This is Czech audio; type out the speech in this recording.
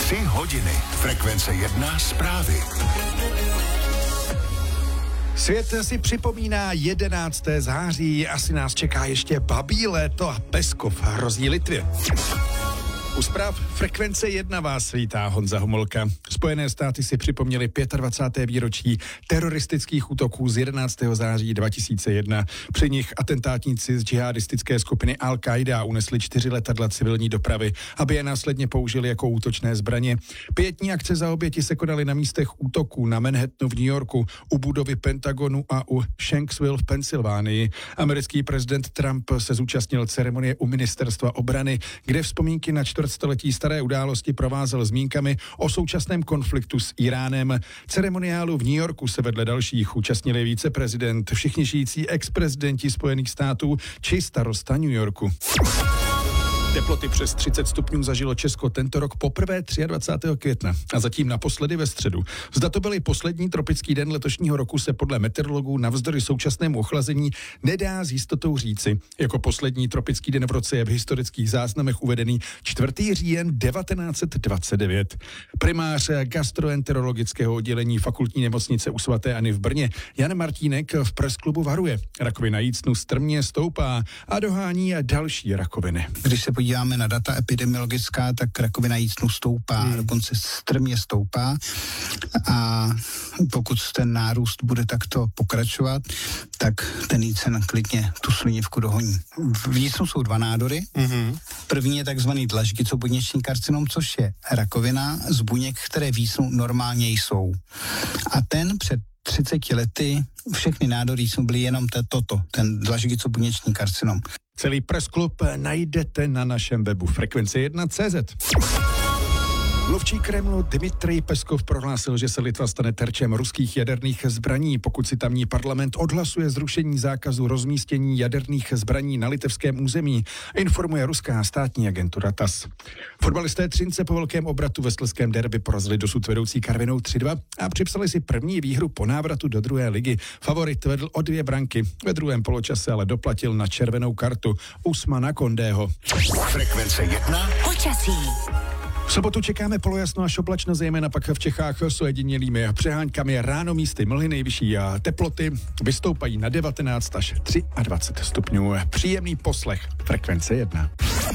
3 hodiny. Frekvence 1 zprávy. Svět si připomíná 11. září, asi nás čeká ještě babí léto a Peskov hrozí Litvě. U zpráv Frekvence 1 vás vítá Honza Homolka. Spojené státy si připomněly 25. výročí teroristických útoků z 11. září 2001. Při nich atentátníci z džihadistické skupiny Al-Qaida unesli 4 letadla civilní dopravy, aby je následně použili jako útočné zbraně. Pietní akce za oběti se konaly na místech útoků na Manhattanu v New Yorku, u budovy Pentagonu a u Shanksville v Pensylvánii. Americký prezident Trump se zúčastnil ceremonie u ministerstva obrany, kde vzpomínky na čtvrtstoletí staré události provázel zmínkami o současném konfliktu s Iránem. Ceremoniálu v New Yorku se vedle dalších účastnili viceprezident, všichni žijící ex-prezidenti Spojených států či starosta New Yorku. Teploty přes 30 stupňů zažilo Česko tento rok poprvé 23. května a zatím naposledy ve středu. Zda to byl poslední tropický den letošního roku, se podle meteorologů navzdory současnému ochlazení nedá s jistotou říci. Jako poslední tropický den v roce je v historických záznamech uvedený 4. říjen 1929. Primář gastroenterologického oddělení fakultní nemocnice u svaté Anny v Brně Jan Martínek v pressklubu varuje. Rakovina jícnu strmě stoupá a dohání další rakoviny. Když se podíváme na data epidemiologická, tak rakovina jícnu stoupá, dokonce strmě stoupá, a pokud ten nárůst bude takto pokračovat, tak ten jícen klidně tu slinivku dohoní. V jícnu jsou 2 nádory. První je takzvaný dlaždicobuněčný karcinom, což je rakovina z buněk, které v jícnu normálně jsou. A ten před 30 lety všechny nádory jsou byly jenom ten dlaždicobuněčný karcinom. Celý pressklub najdete na našem webu Frekvence1.cz. Mluvčí Kremlu Dmitrij Peskov prohlásil, že se Litva stane terčem ruských jaderných zbraní, pokud si tamní parlament odhlasuje zrušení zákazu rozmístění jaderných zbraní na litevském území, informuje ruská státní agentura TASS. Fotbalisté Třince po velkém obratu ve slezském derby porazili dosud vedoucí Karvinou 3-2 a připsali si první výhru po návratu do druhé ligy. Favorit vedl o 2 branky, ve druhém poločase ale doplatil na červenou kartu Usmana Kondého. Frekvence 1 počasí. V sobotu čekáme polojasno až oblačno, zejména pak v Čechách s ojedinělými přeháňkami. Ráno místy mlhy, nejvyšší teploty vystoupají na 19 až 23 stupňů. Příjemný poslech Frekvence 1.